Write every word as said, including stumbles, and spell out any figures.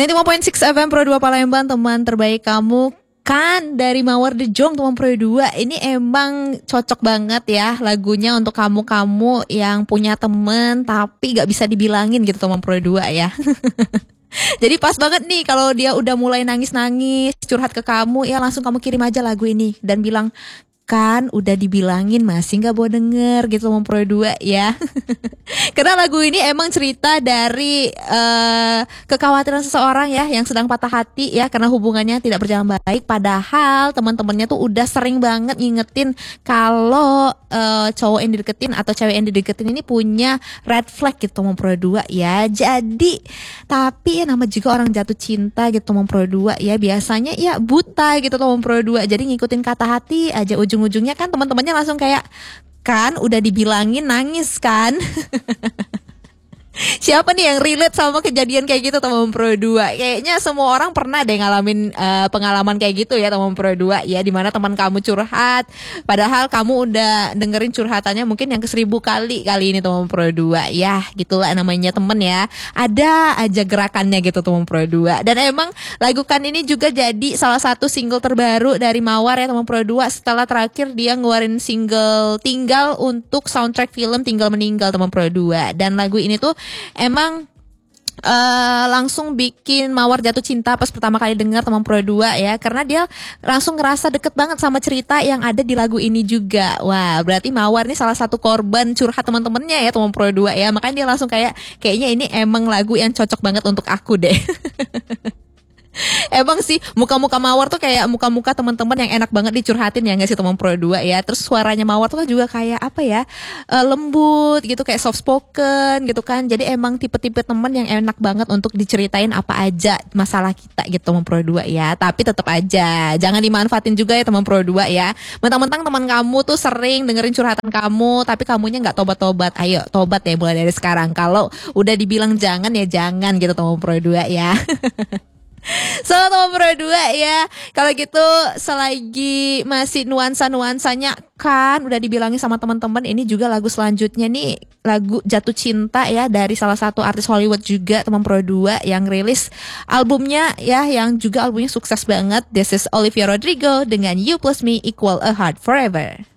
sembilan puluh lima koma enam F M Pro dua Palembang, teman terbaik kamu kan dari Mawar De Jong teman Pro dua. Ini emang cocok banget ya lagunya untuk kamu-kamu yang punya temen tapi gak bisa dibilangin gitu teman Pro dua ya. Jadi pas banget nih kalau dia udah mulai nangis-nangis curhat ke kamu, ya langsung kamu kirim aja lagu ini dan bilang, kan udah dibilangin masih gak mau denger gitu teman Pro dua ya. Karena lagu ini emang cerita dari uh, kekhawatiran seseorang ya yang sedang patah hati ya karena hubungannya tidak berjalan baik. Padahal teman-temannya tuh udah sering banget ngingetin kalau uh, cowok yang dideketin atau cewek yang dideketin ini punya red flag gitu teman Pro dua ya. Jadi tapi ya nama juga orang jatuh cinta gitu teman Pro dua ya, biasanya ya buta gitu teman Pro dua. Jadi ngikutin kata hati aja, ujung-ujungnya kan teman-temannya langsung kayak, kan udah dibilangin nangis kan. Siapa nih yang relate sama kejadian kayak gitu teman Pro dua? Kayaknya semua orang pernah deh ngalamin uh, pengalaman kayak gitu ya teman Pro dua ya, dimana teman kamu curhat padahal kamu udah dengerin curhatannya mungkin yang ke seribu kali kali ini teman Pro dua ya. Gitulah namanya temen ya, ada aja gerakannya gitu teman Pro dua. Dan emang lagu Kan ini juga jadi salah satu single terbaru dari Mawar ya teman Pro dua, setelah terakhir dia ngeluarin single Tinggal untuk soundtrack film Tinggal Meninggal teman Pro dua. Dan lagu ini tuh emang uh, langsung bikin Mawar jatuh cinta pas pertama kali dengar teman Pro dua ya, karena dia langsung ngerasa deket banget sama cerita yang ada di lagu ini juga. Wah, berarti Mawar ini salah satu korban curhat teman-temannya ya teman Pro dua ya, makanya dia langsung kayak kayaknya ini emang lagu yang cocok banget untuk aku deh. Emang sih muka-muka Mawar tuh kayak muka-muka teman-teman yang enak banget dicurhatin ya nggak sih teman Pro dua ya. Terus suaranya Mawar tuh kan juga kayak apa ya, uh, lembut gitu, kayak soft spoken gitu kan. Jadi emang tipe-tipe teman yang enak banget untuk diceritain apa aja masalah kita gitu teman Pro dua ya. Tapi tetap aja jangan dimanfaatin juga ya teman Pro dua ya. Mentang-mentang teman kamu tuh sering dengerin curhatan kamu tapi kamunya nggak tobat-tobat, ayo tobat ya mulai dari sekarang. Kalau udah dibilang jangan ya jangan gitu teman Pro dua ya. So teman Pro dua ya, kalau gitu selagi masih nuansa-nuansanya kan udah dibilangin sama teman-teman, ini juga lagu selanjutnya nih lagu Jatuh Cinta ya dari salah satu artis Hollywood juga teman Pro dua yang rilis albumnya ya, yang juga albumnya sukses banget. This is Olivia Rodrigo dengan You Plus Me Equal a Heart Forever.